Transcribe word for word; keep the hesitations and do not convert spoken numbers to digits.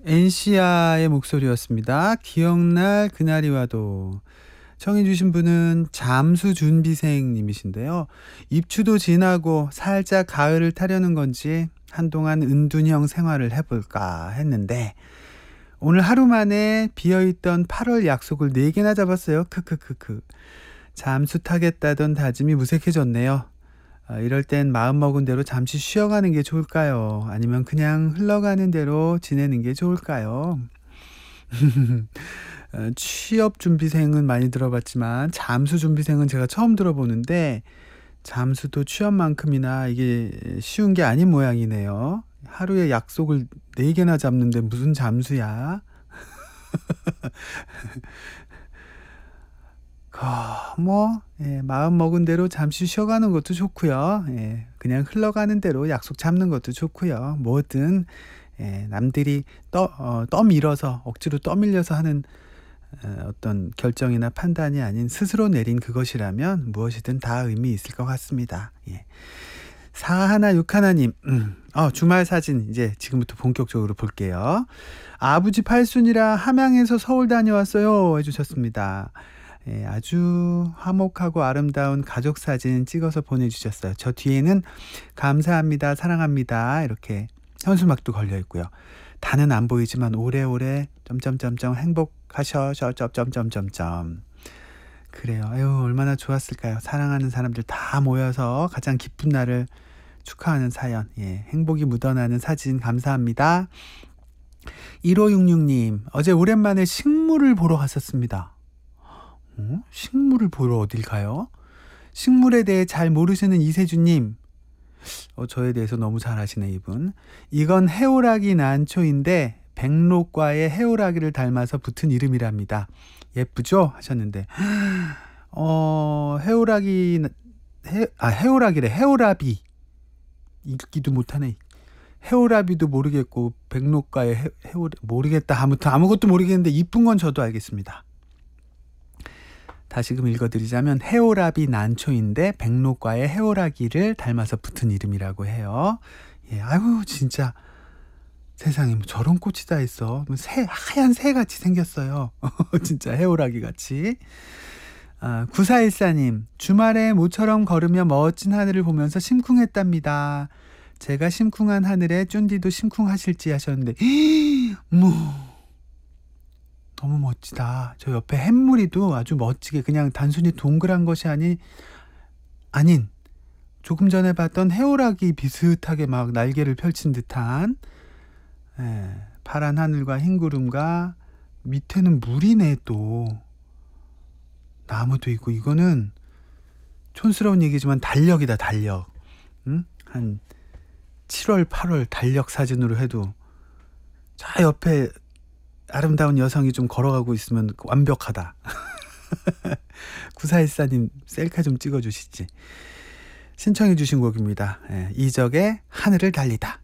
엔시아의 목소리였습니다. 기억날 그날이 와도. 청해 주신 분은 잠수준비생님이신데요. 입추도 지나고 살짝 가을을 타려는 건지 한동안 은둔형 생활을 해볼까 했는데 오늘 하루 만에 비어있던 팔월 약속을 네 개나 잡았어요. 크크크크. 잠수 타겠다던 다짐이 무색해졌네요. 아, 이럴 땐 마음먹은 대로 잠시 쉬어가는 게 좋을까요? 아니면 그냥 흘러가는 대로 지내는 게 좋을까요? 어, 취업준비생은 많이 들어봤지만 잠수준비생은 제가 처음 들어보는데 잠수도 취업만큼이나 이게 쉬운 게 아닌 모양이네요. 하루에 약속을 네 개나 잡는데 무슨 잠수야? 거, 뭐 예, 마음 먹은 대로 잠시 쉬어가는 것도 좋고요. 예, 그냥 흘러가는 대로 약속 잡는 것도 좋고요. 뭐든 예, 남들이 떠, 어, 떠밀어서 억지로 떠밀려서 하는 어, 어떤 결정이나 판단이 아닌 스스로 내린 그것이라면 무엇이든 다 의미 있을 것 같습니다. 예. 사하나육하나님, 음, 어, 주말 사진 이제 지금부터 본격적으로 볼게요. 아버지 팔순이라 함양에서 서울 다녀왔어요 해주셨습니다. 예, 아주 화목하고 아름다운 가족 사진 찍어서 보내주셨어요. 저 뒤에는 감사합니다, 사랑합니다 이렇게 현수막도 걸려 있고요. 다는 안 보이지만 오래오래 점점점점 행복하셔 점점점점점. 그래요. 아유 얼마나 좋았을까요. 사랑하는 사람들 다 모여서 가장 기쁜 날을 축하하는 사연. 예, 행복이 묻어나는 사진 감사합니다. 일오육육님 어제 오랜만에 식물을 보러 갔었습니다. 어? 식물을 보러 어딜 가요? 식물에 대해 잘 모르시는 이세주님, 어, 저에 대해서 너무 잘 아시네 이분. 이건 해오라기 난초인데 백록과의 해오라기를 닮아서 붙은 이름이랍니다. 예쁘죠? 하셨는데 어 해오라기 해, 아 해오라기래 해오라비 읽기도 못하네. 해오라비도 모르겠고 백록과의 해, 해오 모르겠다. 아무튼 아무것도 모르겠는데 이쁜 건 저도 알겠습니다. 다시금 읽어드리자면 해오라비 난초인데 백록과의 해오라기를 닮아서 붙은 이름이라고 해요. 예, 아유 진짜 세상에 뭐 저런 꽃이 다 있어. 새, 하얀 새같이 생겼어요. 진짜 해오라기 같이. 아, 구사일사님 주말에 모처럼 걸으며 멋진 하늘을 보면서 심쿵했답니다. 제가 심쿵한 하늘에 쫀디도 심쿵하실지 하셨는데 뭐 너무 멋지다. 저 옆에 햇무리도 아주 멋지게 그냥 단순히 동그란 것이 아니, 아닌 조금 전에 봤던 해오라기 비슷하게 막 날개를 펼친 듯한 예, 파란 하늘과 흰 구름과 밑에는 물이네. 또 나무도 있고. 이거는 촌스러운 얘기지만 달력이다. 달력. 응? 한 칠월 팔월 달력 사진으로 해도 저 옆에 아름다운 여성이 좀 걸어가고 있으면 완벽하다. 구사일사님 셀카 좀 찍어주시지. 신청해 주신 곡입니다. 예, 이적의 하늘을 달리다.